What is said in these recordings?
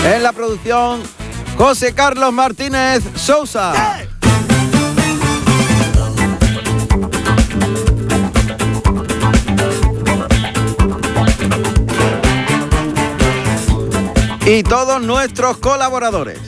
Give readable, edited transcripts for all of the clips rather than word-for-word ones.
En la producción, José Carlos Martínez Sousa. Y todos nuestros colaboradores.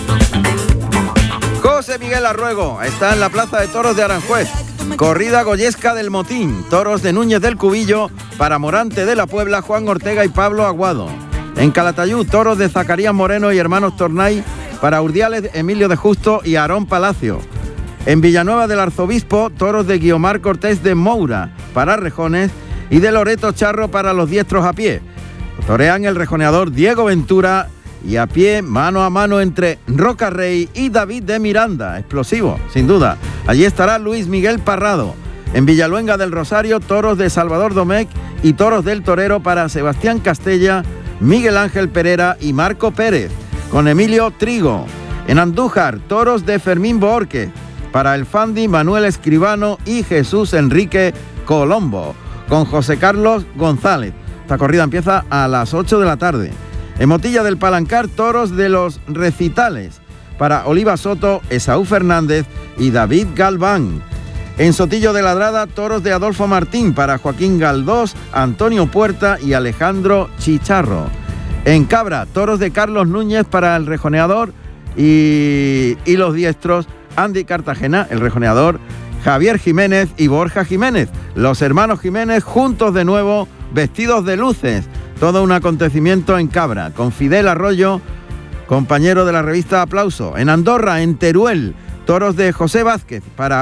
José Miguel Arruego está en la Plaza de Toros de Aranjuez. Corrida goyesca del Motín. Toros de Núñez del Cubillo para Morante de la Puebla, Juan Ortega y Pablo Aguado. En Calatayud, toros de Zacarías Moreno y hermanos Tornay para Urdiales, Emilio de Justo y Aarón Palacio. En Villanueva del Arzobispo, toros de Guiomar Cortés de Moura para Rejones y de Loreto Charro para los diestros a pie. Torean el rejoneador Diego Ventura y a pie, mano a mano entre Roca Rey y David de Miranda. Explosivo, sin duda. Allí estará Luis Miguel Parrado. En Villaluenga del Rosario, toros de Salvador Domecq y toros del Torero para Sebastián Castella, Miguel Ángel Pereira y Marco Pérez, con Emilio Trigo. En Andújar, toros de Fermín Bohórquez para el Fandi, Manuel Escribano y Jesús Enrique Colombo, con José Carlos González. Esta corrida empieza a las 8 de la tarde. En Motilla del Palancar, toros de los Recitales para Oliva Soto, Esaú Fernández y David Galván. En Sotillo de Ladrada, toros de Adolfo Martín para Joaquín Galdós, Antonio Puerta y Alejandro Chicharro. En Cabra, toros de Carlos Núñez para el rejoneador y los diestros Andy Cartagena, el rejoneador, Javier Jiménez y Borja Jiménez. Los hermanos Jiménez juntos de nuevo, vestidos de luces. Todo un acontecimiento en Cabra, con Fidel Arroyo, compañero de la revista Aplauso. En Andorra, en Teruel, toros de José Vázquez para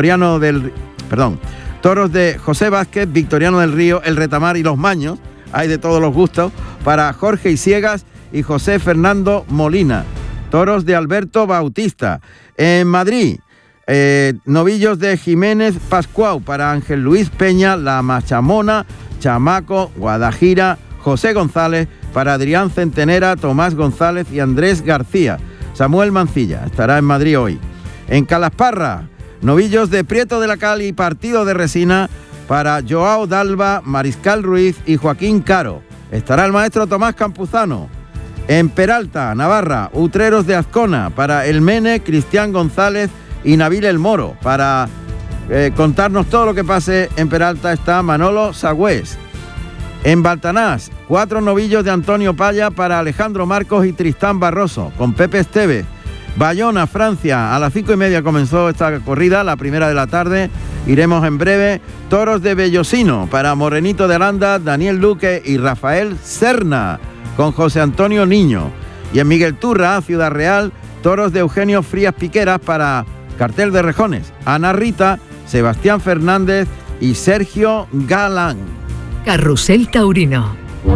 toros de José Vázquez, Victoriano del Río, El Retamar y Los Maños, hay de todos los gustos, para Jorge Isiegas y José Fernando Molina. Toros de Alberto Bautista. En Madrid, novillos de Jiménez Pascual para Ángel Luis Peña, La Machamona, Chamaco, Guadajira, José González para Adrián Centenera, Tomás González y Andrés García. Samuel Mancilla estará en Madrid hoy. En Calasparra, novillos de Prieto de la Cal y Partido de Resina para Joao Dalva, Mariscal Ruiz y Joaquín Caro. Estará el maestro Tomás Campuzano. En Peralta, Navarra, Utreros de Azcona para El Mene, Cristian González y Nabil El Moro. Para contarnos todo lo que pase en Peralta está Manolo Sagüés. En Baltanás, 4 novillos de Antonio Paya para Alejandro Marcos y Tristán Barroso, con Pepe Estevez. Bayona, Francia, a las 5:30 comenzó esta corrida, la primera de la tarde. Iremos en breve. Toros de Bellosino para Morenito de Aranda, Daniel Luque y Rafael Serna, con José Antonio Niño. Y en Miguel Turra, Ciudad Real, toros de Eugenio Frías Piqueras para Cartel de Rejones, Ana Rita, Sebastián Fernández y Sergio Galán. Carrusel Taurino.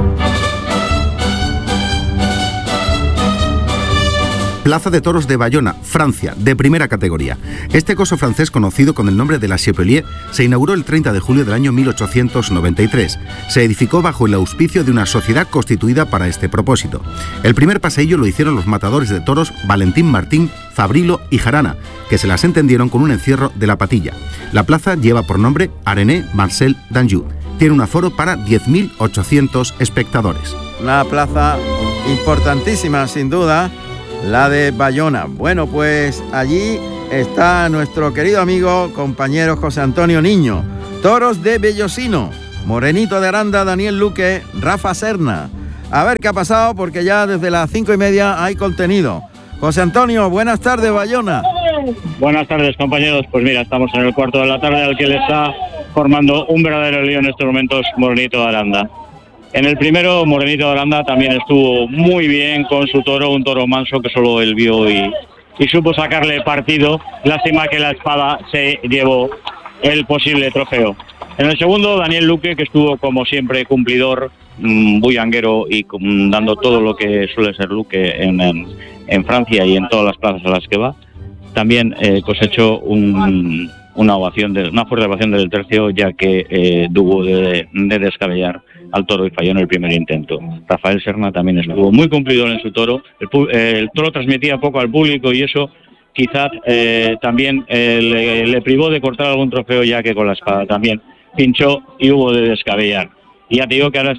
Plaza de Toros de Bayona, Francia, de primera categoría. Este coso francés, conocido con el nombre de la Chapelier, se inauguró el 30 de julio del año 1893. Se edificó bajo el auspicio de una sociedad constituida para este propósito. El primer paseillo lo hicieron los matadores de toros Valentín Martín, Zabrilo y Jarana, que se las entendieron con un encierro de la patilla. La plaza lleva por nombre Arené Marcel d'Anjou. Tiene un aforo para 10.800 espectadores. Una plaza importantísima, sin duda, la de Bayona. Bueno, pues allí está nuestro querido amigo, compañero José Antonio Niño. Toros de Bellosino, Morenito de Aranda, Daniel Luque, Rafa Serna. A ver qué ha pasado, porque ya desde las 5:30 hay contenido. José Antonio, buenas tardes, Bayona. Buenas tardes, compañeros. Pues mira, estamos en el cuarto de la tarde, al que le está formando un verdadero lío en estos momentos Morenito de Aranda. En el primero, Morenito de Aranda también estuvo muy bien con su toro, un toro manso que solo él vio y supo sacarle partido. Lástima que la espada se llevó el posible trofeo. En el segundo, Daniel Luque, que estuvo como siempre cumplidor, bullanguero y dando todo lo que suele ser Luque en Francia y en todas las plazas a las que va. También cosechó una fuerte ovación del tercio, ya que tuvo de descabellar al toro y falló en el primer intento. Rafael Serna también estuvo muy cumplidor en su toro. El toro transmitía poco al público y eso quizás también le privó de cortar algún trofeo, ya que con la espada también pinchó y hubo de descabellar. Y ya te digo que ahora está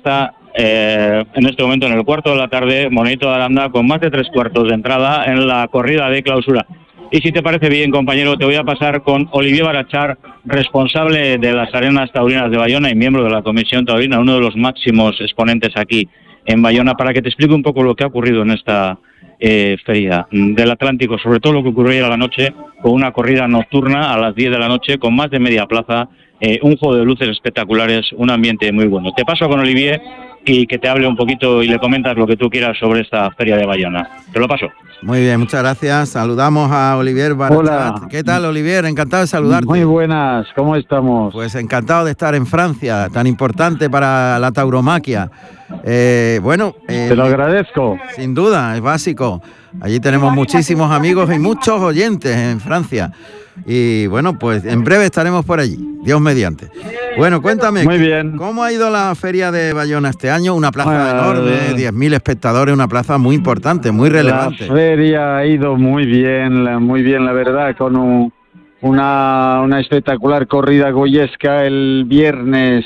en este momento en el cuarto de la tarde, Morenito de Aranda con más de 3/4 de entrada en la corrida de clausura. Y si te parece bien, compañero, te voy a pasar con Olivier Barachar, responsable de las Arenas Taurinas de Bayona y miembro de la Comisión Taurina, uno de los máximos exponentes aquí en Bayona, para que te explique un poco lo que ha ocurrido en esta feria del Atlántico, sobre todo lo que ocurrió ayer a la noche, con una corrida nocturna a las 10 de la noche, con más de media plaza, un juego de luces espectaculares, un ambiente muy bueno. Te paso con Olivier y que te hable un poquito y le comentas lo que tú quieras sobre esta feria de Bayona. Te lo paso. Muy bien, muchas gracias. Saludamos a Olivier Barachat. Hola. ¿Qué tal, Olivier? Encantado de saludarte. Muy buenas, ¿cómo estamos? Pues encantado de estar en Francia, tan importante para la tauromaquia. Te lo agradezco. Sin duda, es básico. Allí tenemos muchísimos amigos y muchos oyentes en Francia. Y bueno, pues en breve estaremos por allí, Dios mediante. Bueno, cuéntame, muy bien. ¿Cómo ha ido la feria de Bayona este año? Una plaza enorme, 10.000 espectadores, una plaza muy importante, muy relevante. La feria ha ido muy bien, la verdad, con una espectacular corrida goyesca el viernes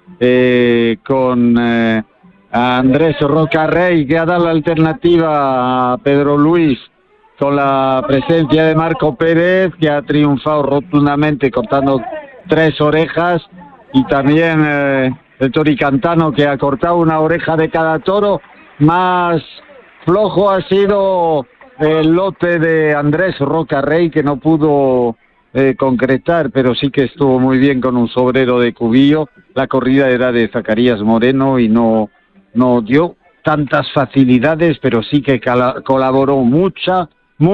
con Andrés Rocarrey, que ha dado la alternativa a Pedro Luis, con la presencia de Marco Pérez, que ha triunfado rotundamente cortando 3 orejas, y también el toricantano, que ha cortado una oreja de cada toro. Más flojo ha sido el lote de Andrés Rocarrey, que no pudo concretar, pero sí que estuvo muy bien con un sobrero de Cubillo. La corrida era de Zacarías Moreno y no dio tantas facilidades, pero sí que colaboró mucho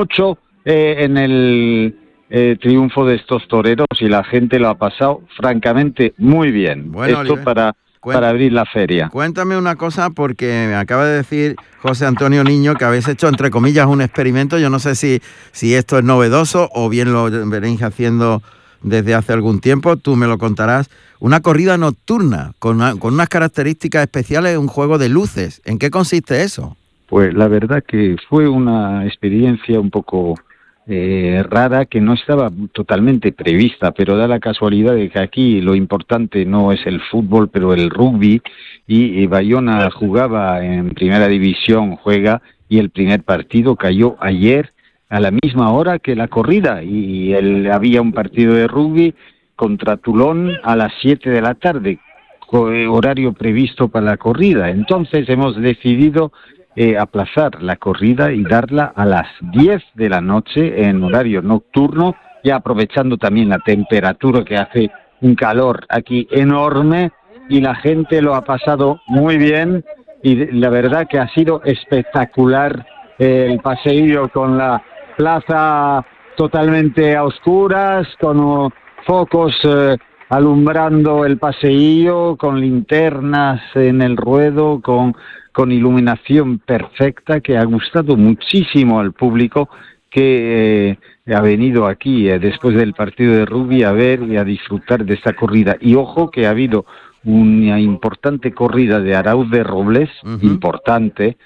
en el triunfo de estos toreros, y la gente lo ha pasado francamente muy bien. Bueno, esto Oliver, para abrir la feria. Cuéntame una cosa, porque me acaba de decir José Antonio Niño que habéis hecho, entre comillas, un experimento. Yo no sé si esto es novedoso o bien lo veréis haciendo desde hace algún tiempo, tú me lo contarás. Una corrida nocturna con unas características especiales, un juego de luces. ¿En qué consiste eso? Pues la verdad que fue una experiencia un poco rara, que no estaba totalmente prevista, pero da la casualidad de que aquí lo importante no es el fútbol, pero el rugby, y Bayona jugaba en primera división, y el primer partido cayó ayer a la misma hora que la corrida, y había un partido de rugby contra Toulon a las 7 de la tarde, horario previsto para la corrida. Entonces hemos decidido aplazar la corrida y darla a las 10 de la noche en horario nocturno, ya aprovechando también la temperatura, que hace un calor aquí enorme, y la gente lo ha pasado muy bien, y la verdad que ha sido espectacular el paseillo, con la plaza totalmente a oscuras, con focos alumbrando el paseillo, con linternas en el ruedo, con iluminación perfecta, que ha gustado muchísimo al público que ha venido aquí después del partido de rugby a ver y a disfrutar de esta corrida. Y ojo que ha habido una importante corrida de Arauz de Robles, importante,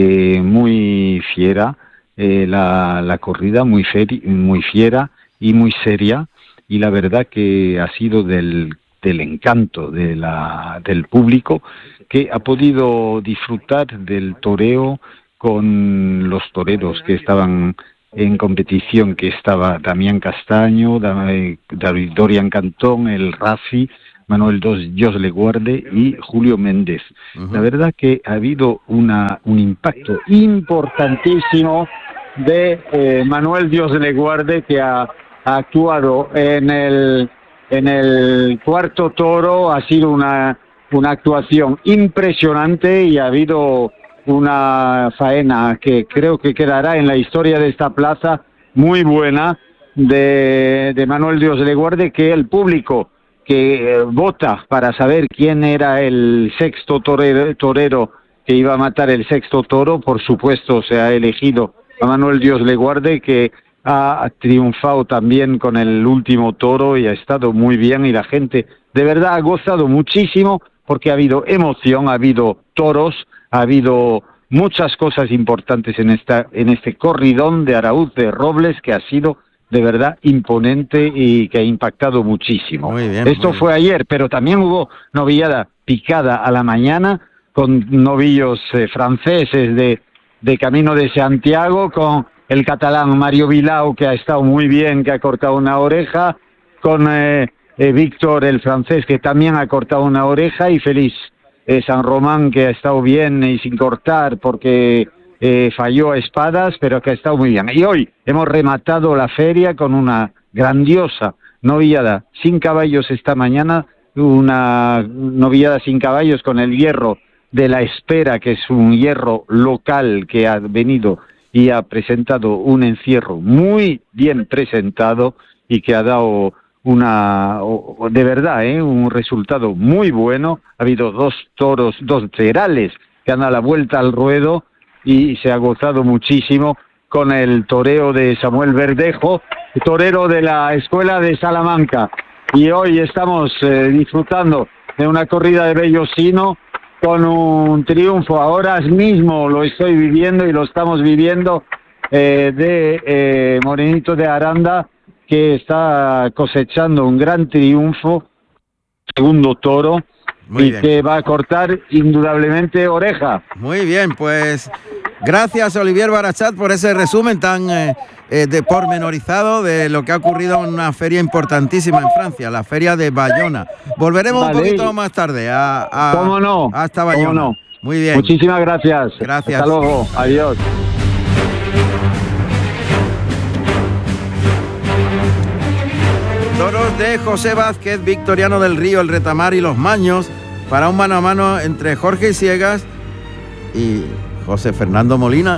muy fiera, la corrida muy fiera y muy seria, y la verdad que ha sido del encanto del público, que ha podido disfrutar del toreo con los toreros que estaban en competición, que estaba Damián Castaño, David Dorian Cantón, el Rafi, Manuel Dios le guarde y Julio Méndez. La verdad que ha habido un impacto importantísimo de Manuel Dios le guarde, que ha actuado en el cuarto toro. Ha sido una actuación impresionante, y ha habido una faena que creo que quedará en la historia de esta plaza, muy buena, de Manuel Dios le guarde, que el público que vota para saber quién era el sexto torero que iba a matar el sexto toro, por supuesto se ha elegido a Manuel Dios le guarde, que ha triunfado también con el último toro y ha estado muy bien, y la gente de verdad ha gozado muchísimo, porque ha habido emoción, ha habido toros, ha habido muchas cosas importantes en este corridón de Arauz de Robles, que ha sido de verdad imponente y que ha impactado muchísimo. Muy bien, Esto fue ayer, pero también hubo novillada picada a la mañana con novillos franceses de Camino de Santiago, con el catalán Mario Bilao, que ha estado muy bien, que ha cortado una oreja, con Víctor, el francés, que también ha cortado una oreja, y Félix San Román, que ha estado bien y sin cortar porque falló a espadas, pero que ha estado muy bien. Y hoy hemos rematado la feria con una grandiosa novillada sin caballos esta mañana, una novillada sin caballos con el hierro de la Espera, que es un hierro local que ha venido y ha presentado un encierro muy bien presentado y que ha dado de verdad, un resultado muy bueno. Ha habido 2 toros, 2 cerales que han dado la vuelta al ruedo y se ha gozado muchísimo con el toreo de Samuel Verdejo, torero de la Escuela de Salamanca. Y hoy estamos disfrutando de una corrida de Bellosino con un triunfo. Ahora mismo lo estoy viviendo y lo estamos viviendo de Morenito de Aranda, que está cosechando un gran triunfo, segundo toro, Muy y bien. que va a cortar indudablemente oreja. Muy bien, pues gracias Olivier Barachat por ese resumen tan de pormenorizado de lo que ha ocurrido en una feria importantísima en Francia, la feria de Bayona. Volveremos Vale. un poquito más tarde ¿Cómo no? hasta Bayona. ¿Cómo no? Muy bien. Muchísimas gracias. Gracias. Hasta luego. Adiós. Toros de José Vázquez, Victoriano del Río, el Retamar y los Maños para un mano a mano entre Jorge Isiegas y José Fernando Molina.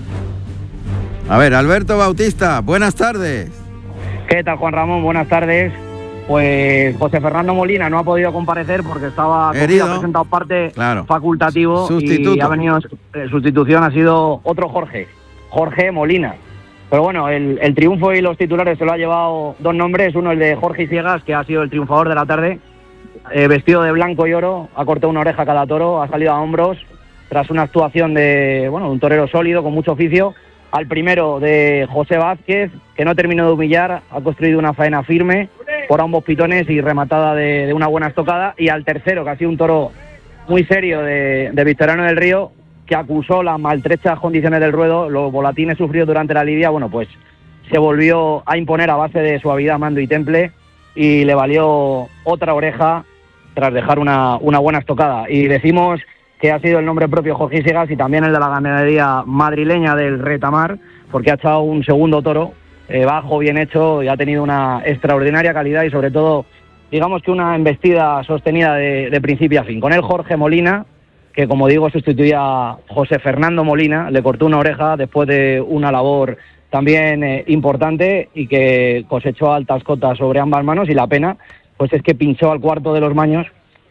A ver, Alberto Bautista, buenas tardes. ¿Qué tal, Juan Ramón? Buenas tardes. Pues José Fernando Molina no ha podido comparecer porque estaba Herido. ha presentado parte Claro. facultativo. Sustituto. Y ha venido sustitución, ha sido otro Jorge Molina. Pero bueno, el triunfo y los titulares se lo ha llevado 2 nombres. Uno, el de Jorge Isiegas, que ha sido el triunfador de la tarde, vestido de blanco y oro, ha cortado una oreja a cada toro, ha salido a hombros tras una actuación de un torero sólido, con mucho oficio. Al primero, de José Vázquez, que no terminó de humillar, ha construido una faena firme por ambos pitones y rematada de una buena estocada. Y al tercero, que ha sido un toro muy serio de Victoriano del Río, que acusó las maltrechas condiciones del ruedo, los volatines sufridos durante la lidia. Bueno, pues se volvió a imponer a base de suavidad, mando y temple, y le valió otra oreja tras dejar una buena estocada. Y decimos que ha sido el nombre propio Jorge Isiegas y también el de la ganadería madrileña del Retamar, porque ha echado un segundo toro bajo, bien hecho, y ha tenido una extraordinaria calidad y sobre todo, digamos que una embestida sostenida de principio a fin. Con él Jorge Molina, que como digo sustituía a José Fernando Molina, le cortó una oreja después de una labor también importante y que cosechó altas cotas sobre ambas manos. Y la pena pues es que pinchó al cuarto de los Maños,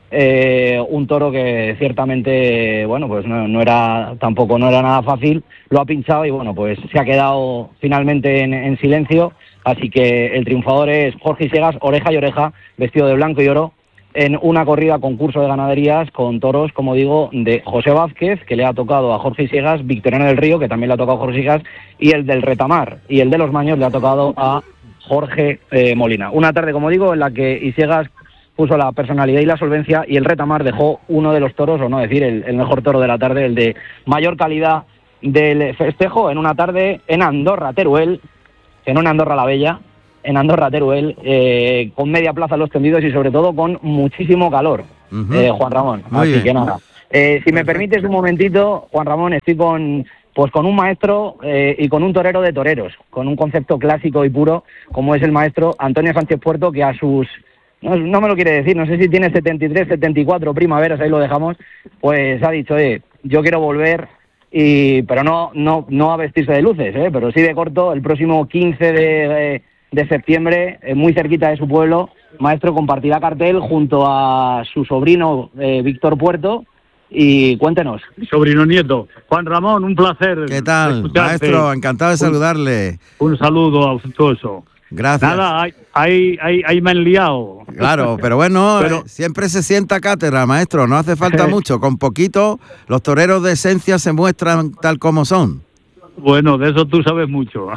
un toro que ciertamente pues no era nada fácil, lo ha pinchado y pues se ha quedado finalmente en silencio. Así que el triunfador es Jorge Isiegas, oreja y oreja, vestido de blanco y oro, en una corrida concurso de ganaderías con toros, como digo, de José Vázquez, que le ha tocado a Jorge Isiegas, Victoriano del Río, que también le ha tocado a Jorge Isiegas, y el del Retamar, y el de los Maños le ha tocado a Jorge Molina. Una tarde, como digo, en la que Isiegas puso la personalidad y la solvencia, y el Retamar dejó uno de los toros, o no decir, el mejor toro de la tarde, el de mayor calidad del festejo, en una tarde en Andorra, Teruel, que no en Andorra la Bella, en Andorra, Teruel, con media plaza los tendidos y sobre todo con muchísimo calor, Juan Ramón. Muy Así bien. que nada. Si me permites un momentito, Juan Ramón, estoy con un maestro y con un torero de toreros, con un concepto clásico y puro, como es el maestro Antonio Sánchez Puerto, que a sus... No me lo quiere decir, no sé si tiene 73, 74 primaveras, ahí lo dejamos, pues ha dicho, yo quiero volver, pero no a vestirse de luces, pero sí de corto, el próximo 15 de septiembre, muy cerquita de su pueblo, maestro compartirá cartel junto a su sobrino Víctor Puerto. Y cuéntenos. Mi sobrino nieto. Juan Ramón, un placer. ¿Qué tal, escucharte. maestro? Encantado de saludarle. Un saludo afectuoso. Gracias. Nada, ahí me han liado. Claro, pero bueno, Pero- siempre se sienta cátedra, maestro, no hace falta mucho. Con poquito, los toreros de esencia se muestran tal como son. Bueno, de eso tú sabes mucho.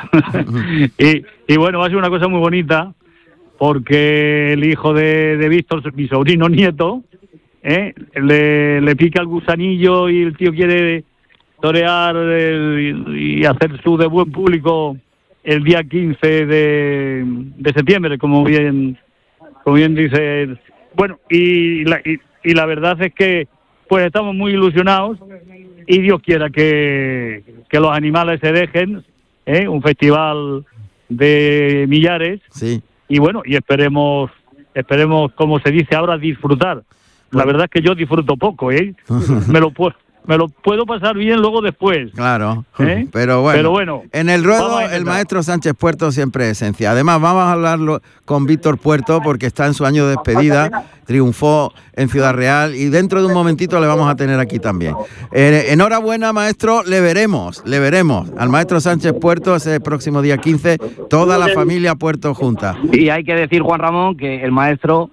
y bueno, va a ser una cosa muy bonita, porque el hijo de Víctor, mi sobrino nieto, le pica el gusanillo y el tío quiere torear y hacer su debut en público el día 15 de septiembre, como bien dice. Bueno, y la verdad es que pues estamos muy ilusionados y Dios quiera que los animales se dejen, un festival de millares, sí. Y bueno, y esperemos, como se dice ahora, disfrutar. La verdad es que yo disfruto poco, me lo puedo pasar bien luego después. Claro, pero bueno, en el ruedo el maestro Sánchez Puerto siempre es esencia. Además, vamos a hablarlo con Víctor Puerto porque está en su año de despedida, triunfó en Ciudad Real y dentro de un momentito le vamos a tener aquí también. Enhorabuena, maestro, le veremos al maestro Sánchez Puerto ese próximo día 15, toda la familia Puerto junta. Y hay que decir, Juan Ramón, que el maestro,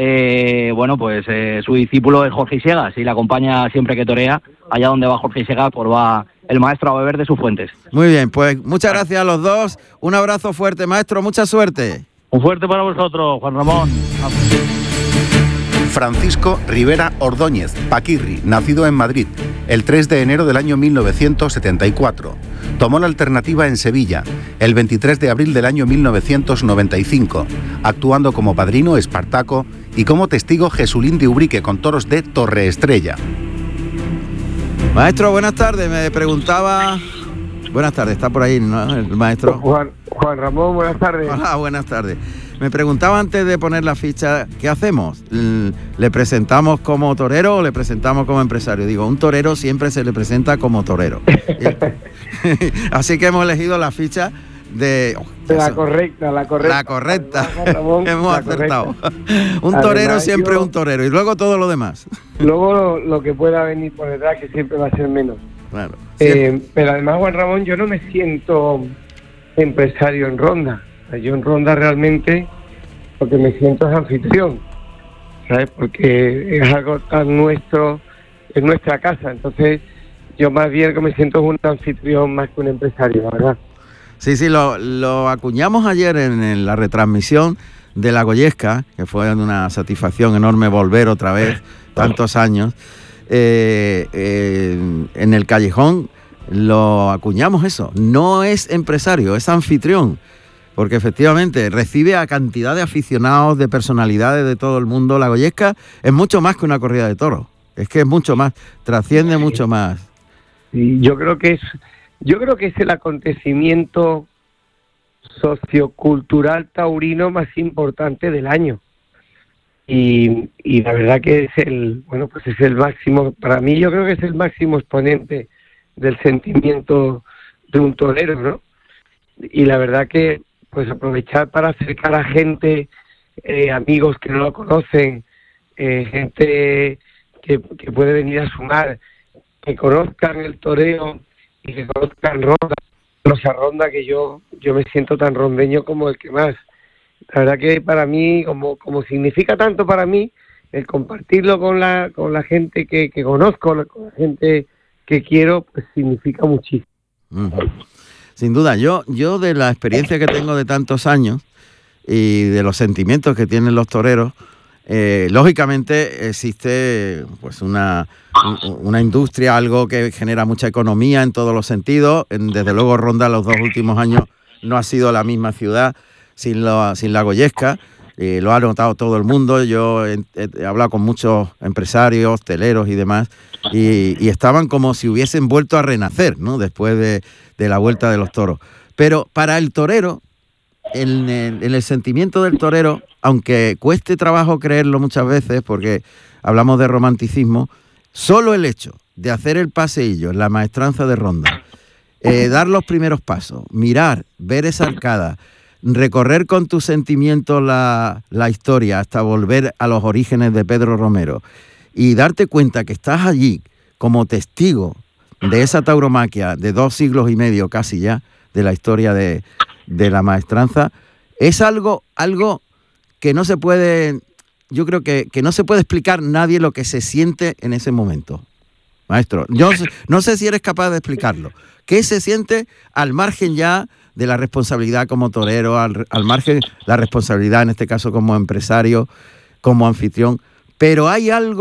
su discípulo es Jorge Siegas y le acompaña siempre que torea. Allá donde va Jorge Siegas, pues va el maestro a beber de sus fuentes. Muy bien, pues muchas gracias a los dos. Un abrazo fuerte, maestro, mucha suerte. Un fuerte para vosotros, Juan Ramón. Francisco Rivera Ordóñez, Paquirri, nacido en Madrid el 3 de enero del año 1974. Tomó la alternativa en Sevilla el 23 de abril del año 1995, actuando como padrino Espartaco y como testigo Jesulín de Ubrique con toros de Torre Estrella. Maestro, buenas tardes. Me preguntaba... Buenas tardes, está por ahí, ¿no? El maestro. Juan Ramón, buenas tardes. Hola, buenas tardes. Me preguntaba antes de poner la ficha, ¿qué hacemos? ¿Le presentamos como torero o le presentamos como empresario? Digo, un torero siempre se le presenta como torero. Así que hemos elegido la ficha de... La correcta. Ramón, hemos acertado. Un torero además, siempre un torero y luego todo lo demás. Luego lo que pueda venir por detrás, que siempre va a ser menos. Claro. Pero además, Juan Ramón, yo no me siento empresario en Ronda. Yo en Ronda realmente lo que me siento es anfitrión, ¿sabes? Porque es algo tan nuestro, es nuestra casa. Entonces, yo más bien que me siento es un anfitrión más que un empresario, la verdad. Sí, lo acuñamos ayer en la retransmisión de la Goyesca, que fue una satisfacción enorme volver otra vez, tantos años. En el callejón lo acuñamos eso. No es empresario, es anfitrión. Porque efectivamente recibe a cantidad de aficionados, de personalidades de todo el mundo. La Goyesca es mucho más que una corrida de toros. Es que es mucho más, trasciende mucho más. Y yo creo que es el acontecimiento sociocultural taurino más importante del año. Y la verdad que es el máximo, para mí yo creo que es el máximo exponente del sentimiento de un torero, ¿no? Y la verdad que pues aprovechar para acercar a gente, amigos que no lo conocen, gente que puede venir a sumar, que conozcan el toreo y que conozcan Ronda, que yo me siento tan rondeño como el que más. La verdad que para mí, como significa tanto para mí, el compartirlo con la gente que conozco, con la gente que quiero, pues significa muchísimo. Uh-huh. Sin duda, yo de la experiencia que tengo de tantos años y de los sentimientos que tienen los toreros, lógicamente existe pues una industria, algo que genera mucha economía en todos los sentidos. Desde luego Ronda los 2 últimos años no ha sido la misma ciudad sin la Goyesca, lo ha notado todo el mundo. Yo he hablado con muchos empresarios, hosteleros y demás, y estaban como si hubiesen vuelto a renacer, ¿no? Después de la vuelta de los toros. Pero para el torero, en el sentimiento del torero, aunque cueste trabajo creerlo muchas veces, porque hablamos de romanticismo, solo el hecho de hacer el paseillo en la maestranza de Ronda, dar los primeros pasos, mirar, ver esa arcada, recorrer con tus sentimientos la historia hasta volver a los orígenes de Pedro Romero y darte cuenta que estás allí como testigo de esa tauromaquia de 2 siglos y medio casi ya de la historia de la maestranza, es algo que no se puede, yo creo que no se puede explicar nadie lo que se siente en ese momento. Maestro, yo no sé si eres capaz de explicarlo. ¿Qué se siente al margen ya de la responsabilidad como torero, al margen la responsabilidad en este caso como empresario, como anfitrión? Pero hay algo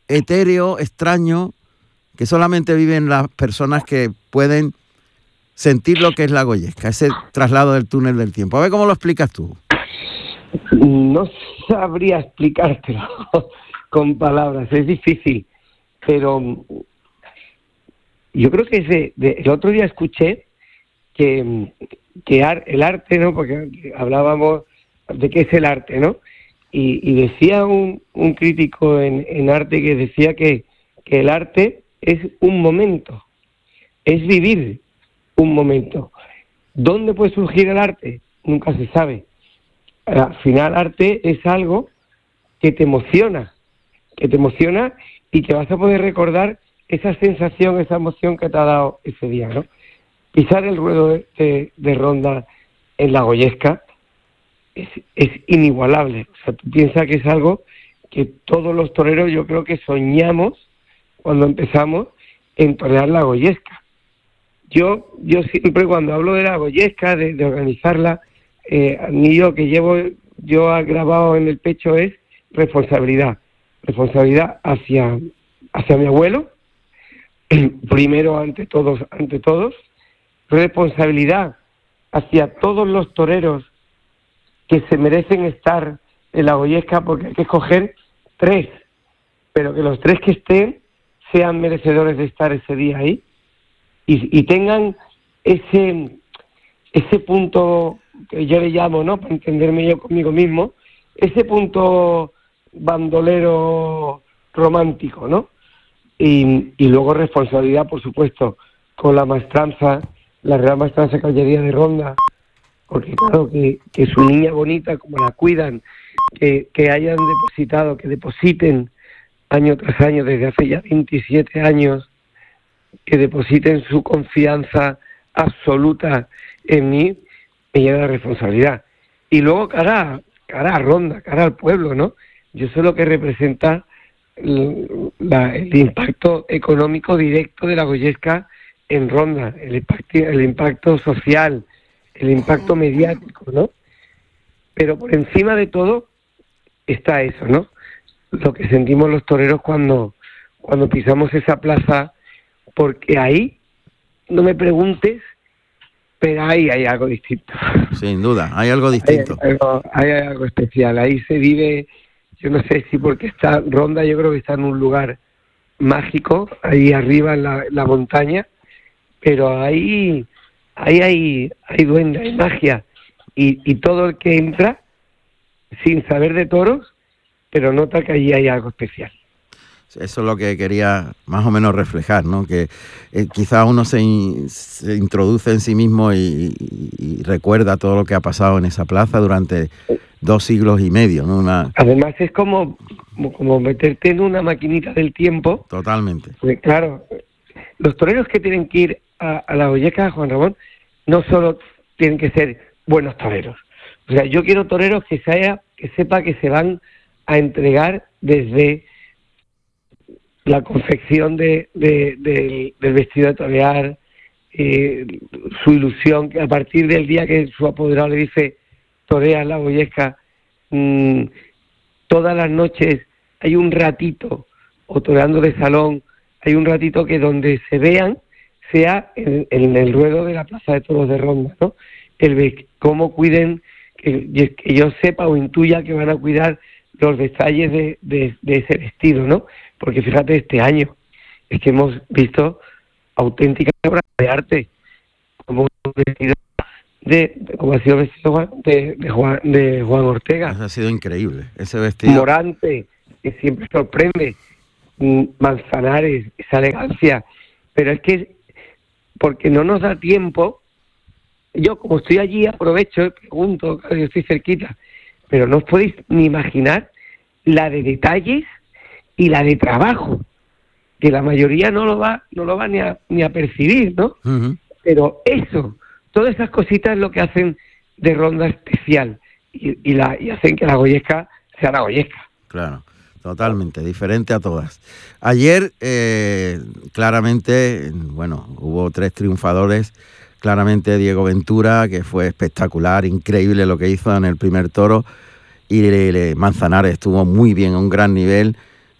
etéreo, extraño, que solamente viven las personas que pueden sentir lo que es la Goyesca, ese traslado del túnel del tiempo. A ver cómo lo explicas tú. No sabría explicártelo con palabras, es difícil, pero yo creo que el otro día escuché que el arte, ¿no? Porque hablábamos de qué es el arte, ¿no? Y decía un crítico en arte que decía que el arte es un momento, es vivir un momento. ¿Dónde puede surgir el arte? Nunca se sabe. Al final, arte es algo que te emociona y que vas a poder recordar esa sensación, esa emoción que te ha dado ese día, ¿no? Pisar el ruedo de Ronda en la Goyesca es inigualable. O sea, tú piensas que es algo que todos los toreros, yo creo que soñamos cuando empezamos en torear la Goyesca. Yo siempre cuando hablo de la Goyesca, de organizarla, anillo que llevo yo grabado en el pecho es responsabilidad hacia mi abuelo, primero ante todos, responsabilidad hacia todos los toreros que se merecen estar en la Goyesca, porque hay que escoger 3, pero que los 3 que estén sean merecedores de estar ese día ahí y tengan ese punto que yo le llamo, ¿no?, para entenderme yo conmigo mismo, ese punto bandolero romántico, ¿no? Y luego responsabilidad, por supuesto, con la maestranza, la Real Maestranza Caballería de Ronda, porque claro, que su niña bonita, como la cuidan, que hayan depositado, que depositen año tras año, desde hace ya 27 años, que depositen su confianza absoluta en mí, me llena de responsabilidad. Y luego cara a Ronda, cara al pueblo, ¿no? Yo sé lo que representa el impacto económico directo de la Goyesca en Ronda, el impacto social, el impacto mediático, ¿no? Pero por encima de todo está eso, ¿no? Lo que sentimos los toreros cuando pisamos esa plaza, porque ahí, no me preguntes, pero ahí hay algo distinto. Sin duda, hay algo distinto. Hay algo especial, ahí se vive, yo no sé si porque está Ronda, yo creo que está en un lugar mágico, ahí arriba en la montaña, pero ahí hay duende, hay magia, y todo el que entra, sin saber de toros, pero nota que allí hay algo especial. Eso es lo que quería más o menos reflejar, ¿no? Que quizá uno se introduce en sí mismo y recuerda todo lo que ha pasado en esa plaza durante 2 siglos y medio, ¿no? Además es como meterte en una maquinita del tiempo. Totalmente. Porque, claro, los toreros que tienen que ir a la Goyesca, Juan Ramón, no solo tienen que ser buenos toreros. O sea, yo quiero toreros que sepa que se van a entregar desde la confección del vestido de torear, su ilusión, que a partir del día que su apoderado le dice torea la Goyesca, todas las noches hay un ratito, o toreando de salón, hay un ratito que donde se vean sea en el ruedo de la Plaza de Toros de Ronda, ¿no? Cómo cuiden, que yo sepa o intuya que van a cuidar los detalles de ese vestido, ¿no? Porque fíjate, este año es que hemos visto auténticas obras de arte, como un vestido como ha sido el vestido de Juan Ortega. Eso ha sido increíble, ese vestido. Morante, que siempre sorprende, Manzanares, esa elegancia, pero es que porque no nos da tiempo, yo como estoy allí aprovecho y pregunto, claro, yo estoy cerquita, pero no os podéis ni imaginar la de detalles y la de trabajo, que la mayoría no lo va ni a percibir, ¿no? Uh-huh. Pero eso, todas esas cositas es lo que hacen de Ronda especial y hacen que la Goyesca sea la Goyesca. Claro, totalmente, diferente a todas. Ayer, claramente, bueno, hubo 3 triunfadores. Claramente Diego Ventura, que fue espectacular, increíble lo que hizo en el primer toro, y Manzanares estuvo muy bien, a un gran nivel.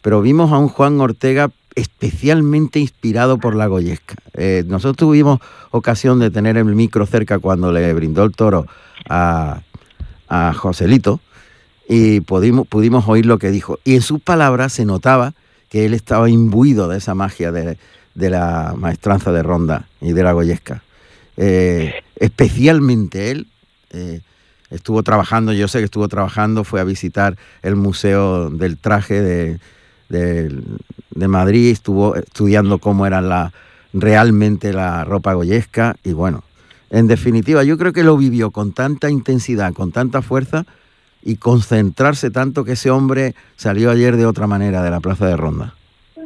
pero vimos a un Juan Ortega especialmente inspirado por la Goyesca. Nosotros tuvimos ocasión de tener el micro cerca cuando le brindó el toro a Joselito, y pudimos oír lo que dijo. Y en sus palabras se notaba que él estaba imbuido de esa magia de la maestranza de Ronda y de la Goyesca. Especialmente él estuvo trabajando, yo sé que estuvo trabajando, fue a visitar el Museo del Traje de Madrid, estuvo estudiando cómo era realmente la ropa goyesca, y bueno, en definitiva, yo creo que lo vivió con tanta intensidad, con tanta fuerza, y concentrarse tanto, que ese hombre salió ayer de otra manera de la Plaza de Ronda.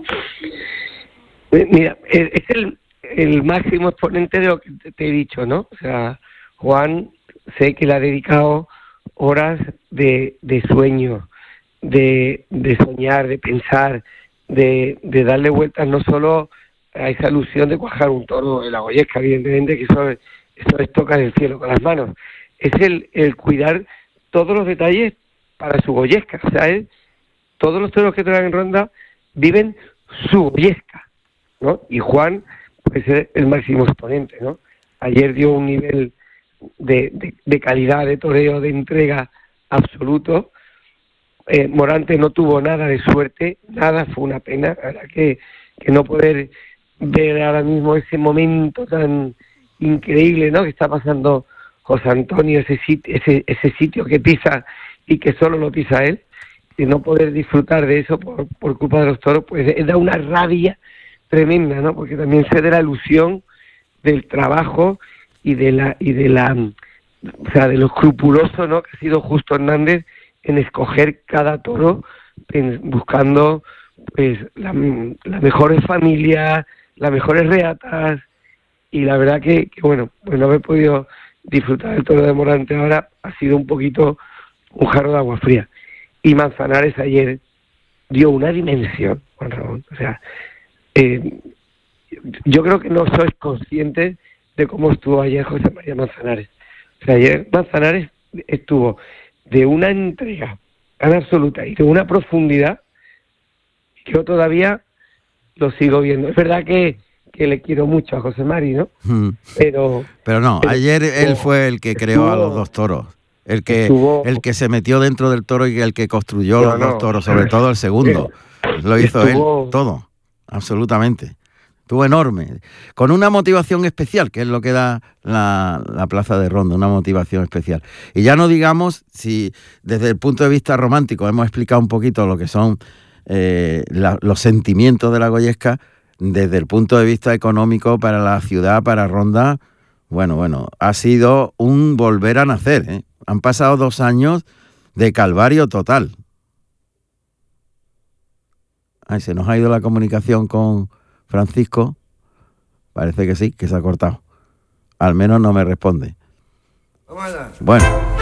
Mira, es el máximo exponente de lo que te he dicho, ¿no? O sea, Juan, sé que le ha dedicado horas de sueño, de soñar, de pensar, de darle vueltas no solo a esa ilusión de cuajar un toro de la Goyesca, evidentemente que eso es tocar el cielo con las manos, es el cuidar todos los detalles para su Goyesca. O sea, todos los toros que traen en Ronda viven su Goyesca, ¿no? Y Juan puede ser el máximo exponente, ¿no? Ayer dio un nivel de calidad, de toreo, de entrega absoluto. Morante no tuvo nada de suerte, nada, fue una pena, la verdad que no poder ver ahora mismo ese momento tan increíble, ¿no?, que está pasando José Antonio, ese sitio que pisa y que solo lo pisa él, y no poder disfrutar de eso por culpa de los toros, pues da una rabia tremenda, ¿no? Porque también se da la ilusión del trabajo y de lo escrupuloso, ¿no?, que ha sido Justo Hernández en escoger cada toro buscando pues las mejores familias, las mejores reatas, y la verdad que bueno, pues no haber podido disfrutar del toro de Morante ahora ha sido un poquito un jarro de agua fría. Y Manzanares ayer dio una dimensión, Juan Ramón, o sea, yo creo que no sois conscientes de cómo estuvo ayer José María Manzanares. O sea, ayer Manzanares estuvo de una entrega tan absoluta y de una profundidad que yo todavía lo sigo viendo. Es verdad que le quiero mucho a José Mari, ¿no? Pero no, ayer él fue el que creó a los dos toros, el que se metió dentro del toro y el que construyó los dos toros, sobre todo el segundo. Lo hizo él todo, absolutamente. Estuvo enorme, con una motivación especial, que es lo que da la Plaza de Ronda, una motivación especial. Y ya no digamos si desde el punto de vista romántico hemos explicado un poquito lo que son los sentimientos de la Goyesca. Desde el punto de vista económico para la ciudad, para Ronda, bueno, ha sido un volver a nacer, ¿eh? Han pasado 2 años de calvario total. Ay, se nos ha ido la comunicación con Francisco. Parece que sí, que se ha cortado. Al menos no me responde. Bueno.